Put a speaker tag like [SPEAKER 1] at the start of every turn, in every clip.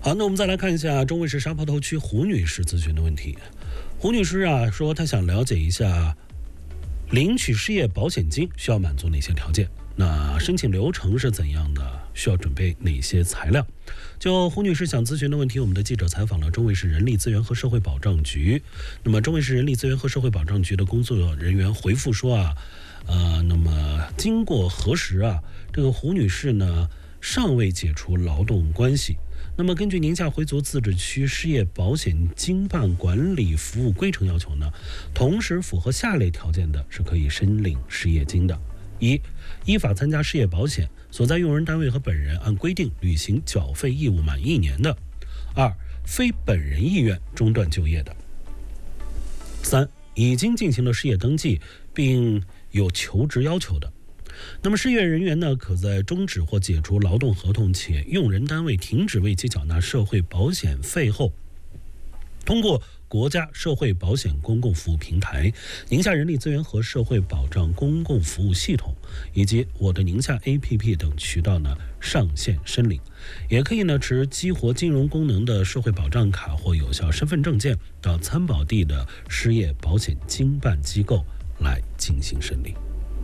[SPEAKER 1] 好，那我们再来看一下中卫市沙坡头区胡女士咨询的问题。胡女士说她想了解一下领取失业保险金需要满足哪些条件，那申请流程是怎样的，需要准备哪些材料。就胡女士想咨询的问题，我们的记者采访了中卫市人力资源和社会保障局。那么中卫市人力资源和社会保障局的工作人员回复说那么经过核实这个胡女士呢尚未解除劳动关系。那么根据宁夏回族自治区失业保险经办管理服务规程要求呢，同时符合下列条件的是可以申领失业金的：一、依法参加失业保险，所在用人单位和本人按规定履行缴费义务满1年的；二、非本人意愿中断就业的；三、已经进行了失业登记并有求职要求的。那么失业人员呢，可在终止或解除劳动合同且用人单位停止为其缴纳社会保险费后，通过国家社会保险公共服务平台、宁夏人力资源和社会保障公共服务系统以及我的宁夏 APP 等渠道呢上线申领。也可以呢持激活金融功能的社会保障卡或有效身份证件到参保地的失业保险经办机构来进行申领。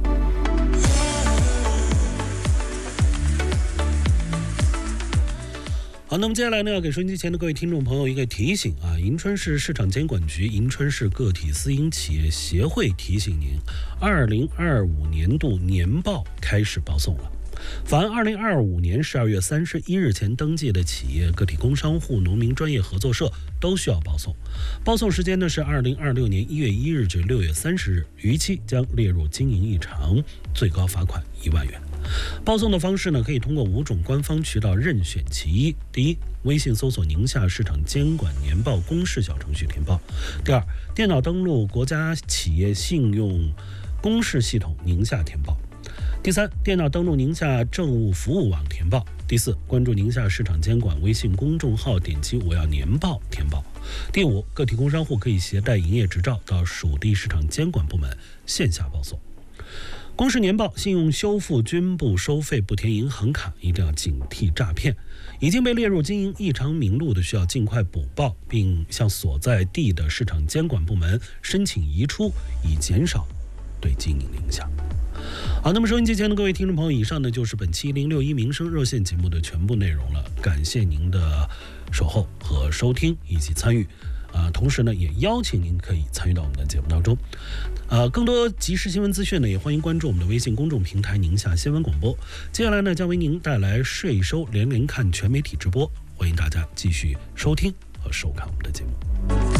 [SPEAKER 1] 好，那么接下来呢，要给收音机前的各位听众朋友一个提醒银川市市场监管局、银川市个体私营企业协会提醒您，2025年度年报开始报送了。凡2025年12月31日前登记的企业、个体工商户、农民专业合作社都需要报送。报送时间呢是2026年1月1日至6月30日，逾期将列入经营异常，最高罚款1万元。报送的方式呢，可以通过5种官方渠道任选其一：第一，微信搜索宁夏市场监管年报公示小程序填报；第二，电脑登录国家企业信用公示系统宁夏填报；第三，电脑登录宁夏政务服务网填报；第四，关注宁夏市场监管微信公众号，点击我要年报填报；第五，个体工商户可以携带营业执照到属地市场监管部门线下报送。公示年报、信用修复均不收费，不填银行卡，一定要警惕诈骗。已经被列入经营异常名录的，需要尽快补报，并向所在地的市场监管部门申请移出，以减少对经营的影响。好，那么收音机前的各位听众朋友，以上呢就是本期1061民生热线节目的全部内容了。感谢您的守候和收听以及参与。同时呢，也邀请您可以参与到我们的节目当中。更多即时新闻资讯呢，也欢迎关注我们的微信公众平台宁夏新闻广播。接下来呢，将为您带来税收连连看全媒体直播，欢迎大家继续收听和收看我们的节目。